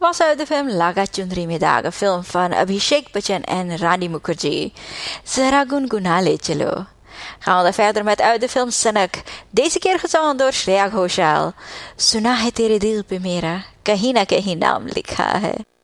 was uit de film Laga Chundri में दाग, film van Abhishek Bachchan en Rani Mukherjee. Zara gungunale chalo. Gaan we dan verder met uit de film Sanak, deze keer gezongen door Shreya Ghoshal. Suna hai tere dil pe mera, kahin na kahin naam likha hai.